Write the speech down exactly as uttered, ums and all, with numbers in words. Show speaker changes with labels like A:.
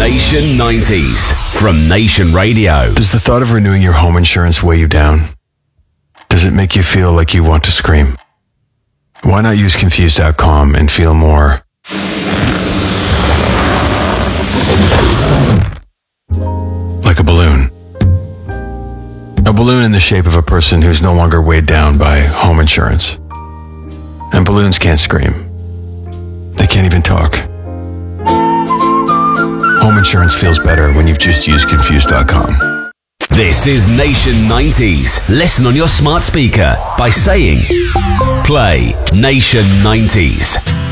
A: Nation nineties from Nation Radio.
B: Does the thought of renewing your home insurance weigh you down? Does it make you feel like you want to scream? Why not use Confused dot com and feel more like a balloon? A balloon in the shape of a person who's no longer weighed down by home insurance. And balloons can't scream. They can't even talk. Home insurance feels better when you've just used Confused dot com.
A: This is Nation nineties. Listen on your smart speaker by saying, play Nation nineties.